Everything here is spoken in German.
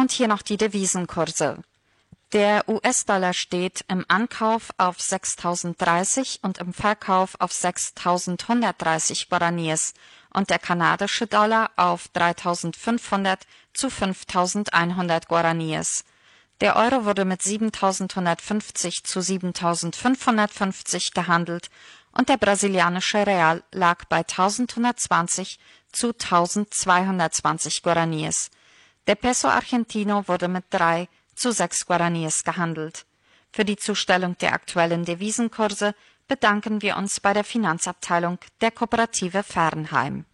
Und hier noch die Devisenkurse. Der US-Dollar steht im Ankauf auf 6.030 und im Verkauf auf 6.130 Guaraníes und der kanadische Dollar auf 3.500 zu 5.100 Guaraníes. Der Euro wurde mit 7.150 zu 7.550 gehandelt und der brasilianische Real lag bei 1.120 zu 1.220 Guaraníes. Der Peso Argentino wurde mit 3 zu 6 Guaraníes gehandelt. Für die Zustellung der aktuellen Devisenkurse bedanken wir uns bei der Finanzabteilung der Kooperative Fernheim.